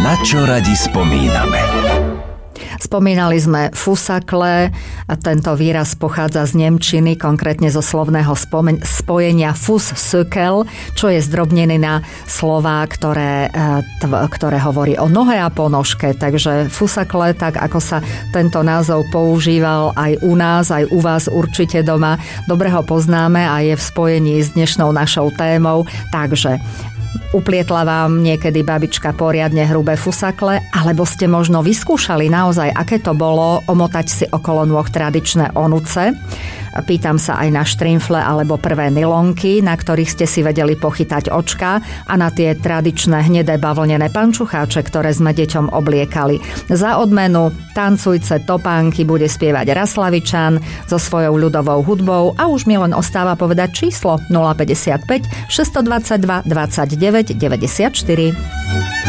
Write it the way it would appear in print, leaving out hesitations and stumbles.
Na čo radi spomíname? Spomínali sme fusakle a tento výraz pochádza z nemčiny, konkrétne zo slovného spojenia Fußsöckel, čo je zdrobnenina slova, ktoré hovorí o nohe a ponožke. Takže fusakle, tak ako sa tento názov používal aj u nás, aj u vás určite doma, dobre ho poznáme a je v spojení s dnešnou našou témou. Takže uplietla vám niekedy babička poriadne hrubé fusakle, alebo ste možno vyskúšali naozaj, aké to bolo omotať si okolo nôh tradičné onuce. Pýtam sa aj na štrimfle alebo prvé nylonky, na ktorých ste si vedeli pochytať očka, a na tie tradičné hnedé bavlnené pančucháče, ktoré sme deťom obliekali. Za odmenu tancujce topánky bude spievať Raslavičan so svojou ľudovou hudbou a už mi len ostáva povedať číslo 055 622 29 94.